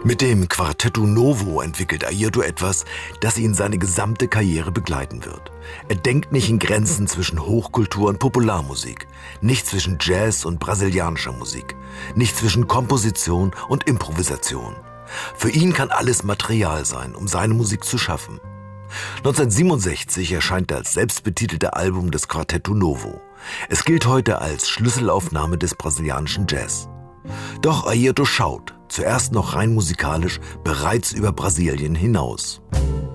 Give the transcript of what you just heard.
Mit dem Quartetto Novo entwickelt Airto etwas, das ihn seine gesamte Karriere begleiten wird. Er denkt nicht in Grenzen zwischen Hochkultur und Popularmusik, nicht zwischen Jazz und brasilianischer Musik, nicht zwischen Komposition und Improvisation. Für ihn kann alles Material sein, um seine Musik zu schaffen. 1967 erscheint das selbstbetitelte Album des Quartetto Novo. Es gilt heute als Schlüsselaufnahme des brasilianischen Jazz. Doch Airto schaut, zuerst noch rein musikalisch, bereits über Brasilien hinaus.